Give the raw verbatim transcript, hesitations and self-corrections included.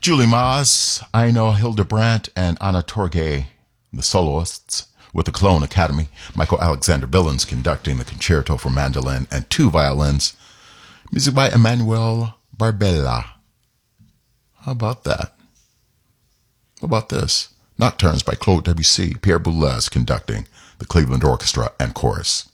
Julie Maas, Aino Hildebrandt, and Anna Torgay, the soloists, with the Cologne Academy. Michael Alexander Billings conducting the concerto for mandolin and two violins. Music by Emmanuel Barbella. How about that? How about this? Nocturnes by Claude Debussy, Pierre Boulez conducting the Cleveland Orchestra and chorus.